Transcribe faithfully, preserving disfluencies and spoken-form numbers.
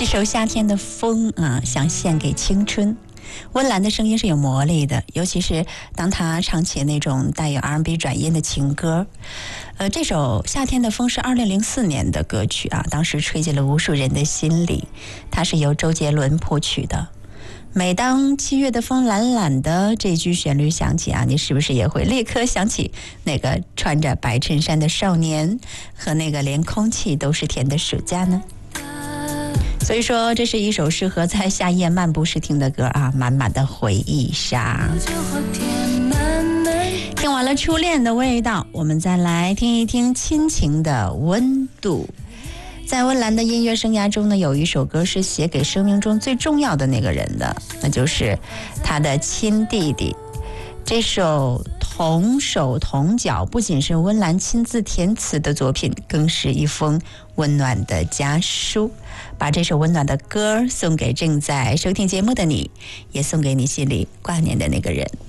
首夏天的风啊，想献给青春。温岚的声音是有魔力的，尤其是当她唱起那种带有 R and B 转音的情歌。呃，这首《夏天的风》是二零零四年的歌曲啊，当时吹进了无数人的心里。它是由周杰伦谱曲的。每当七月的风懒懒的这句旋律响起啊，你是不是也会立刻想起那个穿着白衬衫的少年和那个连空气都是甜的暑假呢？所以说，这是一首适合在夏夜漫步时听的歌啊，满满的回忆杀。听完了初恋的味道，我们再来听一听亲情的温度。在温岚的音乐生涯中呢，有一首歌是写给生命中最重要的那个人的，那就是他的亲弟弟。这首同手同脚不仅是温岚亲自填词的作品，更是一封温暖的家书。把这首温暖的歌送给正在收听节目的你，也送给你心里挂念的那个人。